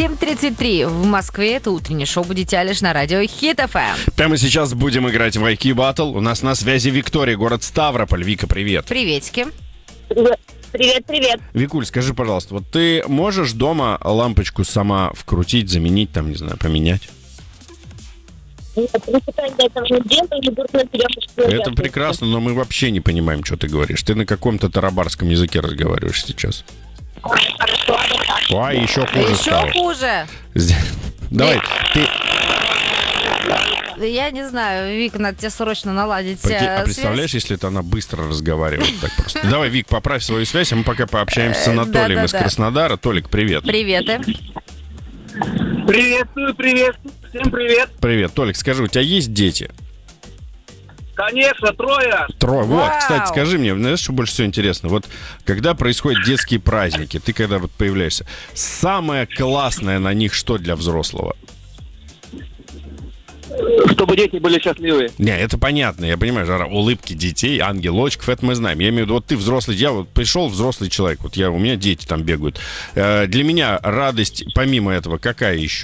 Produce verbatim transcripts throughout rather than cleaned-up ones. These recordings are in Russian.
семь тридцать три в Москве. Это утреннее шоу «Будете Алиш» на радио Хит эф эм. Прямо сейчас будем играть в ай кью Battle. У нас на связи Виктория, город Ставрополь. Вика, привет. Приветики. Привет, привет. Викуль, скажи, пожалуйста, вот ты можешь дома лампочку сама вкрутить, заменить, там, не знаю, поменять? Нет, принципиально этого не делаю, не буду наперед. Это прекрасно, но мы вообще не понимаем, что ты говоришь. Ты на каком-то тарабарском языке разговариваешь сейчас. Хорошо, А, еще хуже Еще стало. хуже. Давай, ты... Я не знаю, Вик, надо тебе срочно наладить Прикинь, э, а представляешь, связь? если это она быстро разговаривает так просто? Давай, Вик, поправь свою связь, а мы пока пообщаемся с Анатолием да, из да. Краснодара. Толик, привет. Приветы. Приветствую, приветствую, всем привет. Привет, Толик, скажи, у тебя есть дети? Конечно, трое. Трое. Вот, Вау. кстати, скажи мне, знаешь, что больше всего интересно? Вот, когда происходят детские праздники, ты когда вот появляешься, самое классное на них что для взрослого? Чтобы дети были счастливы. Не, это понятно, я понимаю, Жара, улыбки детей, ангелочков, это мы знаем. Я имею в виду, вот ты взрослый, я вот пришел взрослый человек, вот я, у меня дети там бегают. Э, для меня радость, помимо этого, какая еще?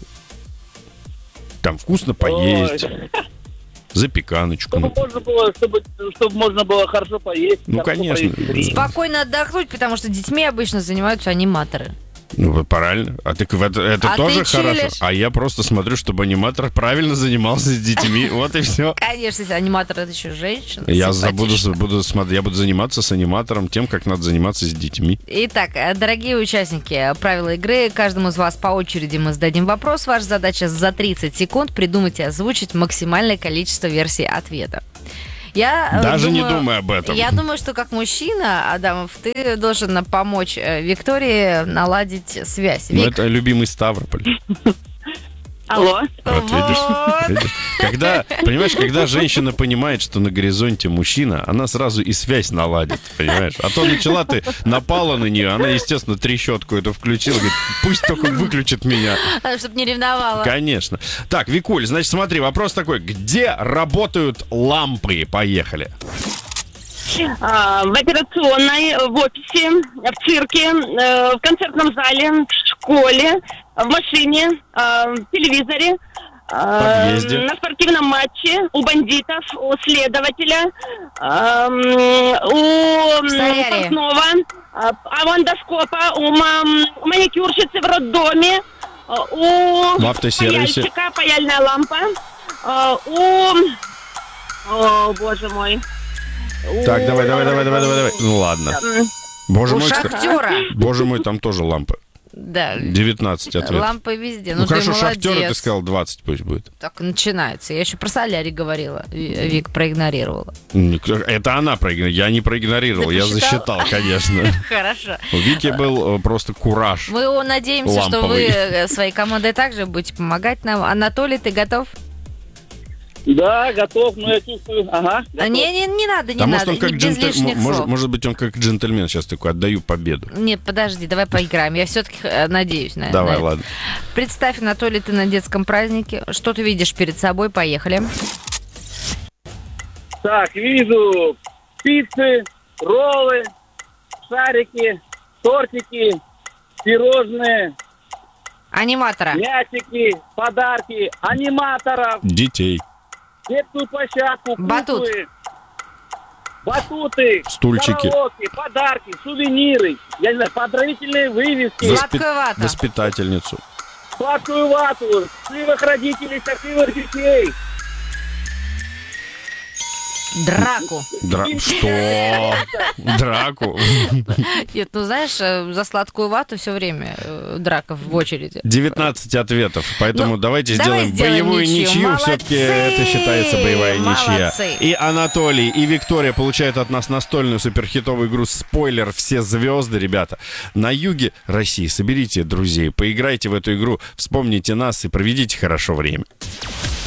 Там вкусно поесть, Ой. запеканочку. Чтобы можно было, чтобы, чтобы можно было хорошо поесть. Ну, хорошо конечно. поесть. Спокойно отдохнуть, потому что детьми обычно занимаются аниматоры. Ну, вот правильно. А ты это, это А тоже ты хорошо. чилишь. А я просто смотрю, чтобы аниматор правильно занимался с детьми. Вот и все. Конечно, если аниматор — это еще женщина. Я забуду, симпатичная. буду, смотри- я буду заниматься с аниматором тем, как надо заниматься с детьми. Итак, э, дорогие участники, правила игры. Каждому из вас по очереди мы зададим вопрос. Ваша задача за тридцать секунд придумать и озвучить максимальное количество версий ответа. Я э, Даже не думаю- думай об этом. Я думаю, что как мужчина, Адамов, ты должен помочь э, Виктории наладить связь. Ну, Вик, это любимый Ставрополь. Алло. Вот, видишь? Вот. Видишь? Когда, понимаешь, когда женщина понимает, что на горизонте мужчина, она сразу и связь наладит, понимаешь? А то начала ты, напала на нее, она, естественно, трещотку эту включила, говорит, пусть только выключит меня. Чтобы не ревновала. Конечно. Так, Викуль, значит, смотри, вопрос такой. Где работают лампы? Поехали. А, в операционной, в офисе, в цирке, э, в концертном зале, в школе, в машине, э, в телевизоре, э, подъезде. на спортивном матче, у бандитов, у следователя, э, у м, солярии. портного, э, авандоскопа, у, ма- у маникюрщицы в роддоме, э, у В автосервисе. паяльщика, паяльная лампа, э, у... О, боже мой. Так, давай, давай, давай, давай, давай, давай. Ну ладно. Боже У мой, кстати, шахтера. боже мой, там тоже лампы. Да. девятнадцать ответов. Лампы везде. Ну, Ну, ты хорошо, шахтера ты молодец. сказал двадцать пусть будет. Так начинается. Я еще про солярий говорила. Ви- Вик проигнорировала. Это она проигнорировала. Я не проигнорировал, Ты я посчитал? засчитал, конечно. Хорошо. У Вики был э, просто кураж. Мы о, надеемся, что вы Ламповый. э, своей командой также будете помогать нам. Анатолий, ты готов? Да, готов, но я чувствую. Ага. А, готов. Не, не, не надо, не Да, может, надо. он как не- без джентльмен. лишних Может, слов. может быть, он как джентльмен сейчас такой, отдаю победу. Нет, подожди, давай поиграем. Я все-таки надеюсь на, Давай, на это. ладно. Представь, Анатолий, ты на детском празднике. Что ты видишь перед собой? Поехали. Так, вижу пиццы, роллы, шарики, тортики, пирожные, Аниматора. мячики, подарки, аниматоров, Детей. детскую площадку, Батут. куклы, батуты, Стульчики. караоке, подарки, сувениры, я не знаю, поздравительные вывески, Воспи- Сладкую вату. Воспитательницу. сладкую вату, счастливых родителей, счастливых детей. Драку. Дра... Что? Драку? Нет, ну знаешь, э, за сладкую вату все время э, драка в очереди. девятнадцать ответов, поэтому Ну, давайте давай сделаем сделаем боевую ничью. ничью. Все-таки это считается боевая ничья. Молодцы. И Анатолий, и Виктория получают от нас настольную суперхитовую игру «Спойлер. Все звезды», ребята. На юге России соберите друзей, поиграйте в эту игру, вспомните нас и проведите хорошо время.